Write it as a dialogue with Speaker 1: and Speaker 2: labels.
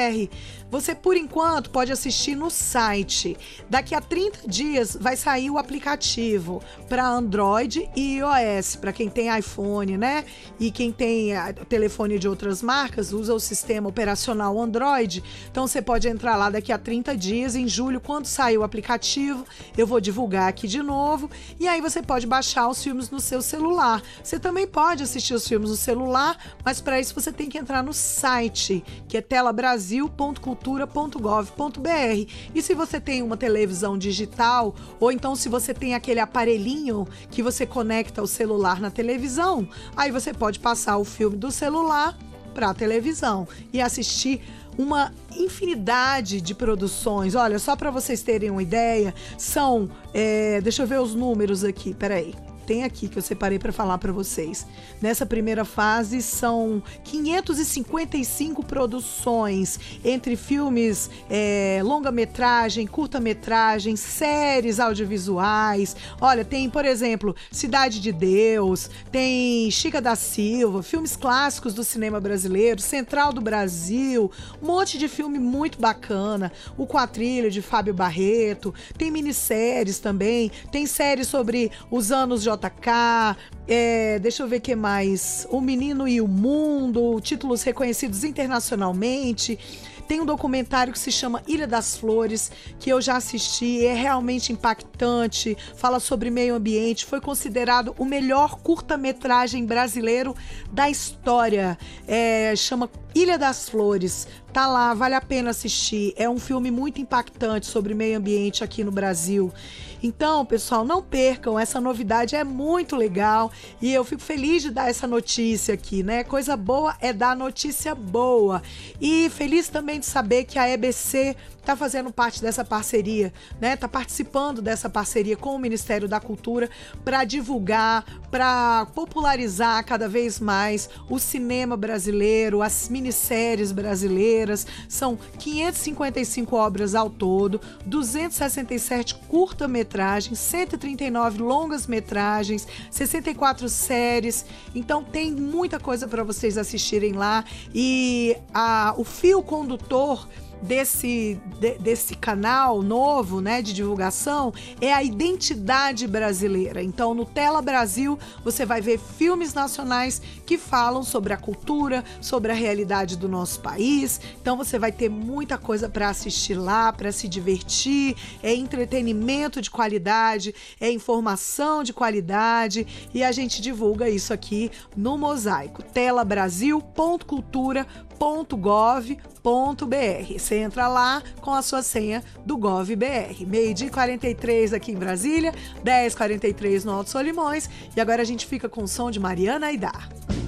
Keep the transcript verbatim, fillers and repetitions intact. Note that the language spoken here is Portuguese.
Speaker 1: Você, por enquanto, pode assistir no site. Daqui a trinta dias vai sair o aplicativo para Android e iOS, para quem tem iPhone, né? E quem tem a, telefone de outras marcas, usa o sistema operacional Android. Então você pode entrar lá daqui a trinta dias, em julho, quando sair o aplicativo, eu vou divulgar aqui de novo. E aí você pode baixar os filmes no seu celular. Você também pode assistir os filmes no celular, mas para isso você tem que entrar no site, que é tela brasil ponto cultura ponto gov ponto br. E se você tem uma televisão digital, ou então se você tem aquele aparelhinho que você conecta o celular na televisão, aí você pode passar o filme do celular para a televisão e assistir uma infinidade de produções. Olha, só para vocês terem uma ideia, são, é, deixa eu ver os números aqui, peraí. Tem aqui que eu separei para falar para vocês. Nessa primeira fase são quinhentas e cinquenta e cinco produções, entre filmes, é, longa-metragem, curta-metragem, séries audiovisuais. Olha, tem, por exemplo, Cidade de Deus, tem Chica da Silva, filmes clássicos do cinema brasileiro, Central do Brasil, um monte de filme muito bacana, O Quatrilho de Fábio Barreto, tem minisséries também, tem séries sobre os anos J K, é, deixa eu ver o que mais, O Menino e o Mundo, títulos reconhecidos internacionalmente. Tem um documentário que se chama Ilha das Flores, que eu já assisti, é realmente impactante, fala sobre meio ambiente, foi considerado o melhor curta-metragem brasileiro da história, é, chama Ilha das Flores, tá lá, vale a pena assistir, é um filme muito impactante sobre meio ambiente aqui no Brasil. Então, pessoal, não percam, essa novidade é muito legal e eu fico feliz de dar essa notícia aqui, né? Coisa boa é dar notícia boa. E feliz também de saber que a E B C tá fazendo parte dessa parceria, né? Tá participando dessa parceria com o Ministério da Cultura para divulgar, para popularizar cada vez mais o cinema brasileiro, as minisséries brasileiras. São quinhentas e cinquenta e cinco obras ao todo, duzentas e sessenta e sete curta-metragens, cento e trinta e nove longas-metragens, sessenta e quatro séries. Então tem muita coisa para vocês assistirem lá. E a, o fio condutor desse, de, desse canal novo, né, de divulgação é a identidade brasileira. Então no Tela Brasil você vai ver filmes nacionais que falam sobre a cultura, sobre a realidade do nosso país. Então você vai ter muita coisa para assistir lá, para se divertir, é entretenimento de qualidade, é informação de qualidade e a gente divulga isso aqui no Mosaico, tela brasil ponto cultura ponto gov ponto br. Você entra lá com a sua senha do GovBR. Meio-dia e quarenta e três aqui em Brasília, dez e quarenta e três no Alto Solimões. E agora a gente fica com o som de Mariana Aidar.